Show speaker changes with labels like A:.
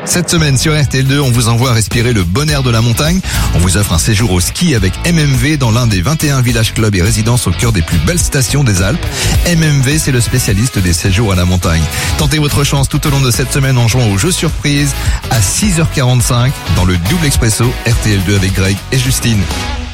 A: Cette semaine sur RTL2, on vous envoie respirer le bon air de la montagne. On vous offre un séjour au ski avec MMV dans l'un des 21 villages clubs et résidences au cœur des plus belles stations des Alpes. MMV, c'est le spécialiste des séjours à la montagne. Tentez votre chance tout au long de cette semaine en jouant au jeu surprise à 6h45 dans le double expresso RTL2 avec Greg et Justine.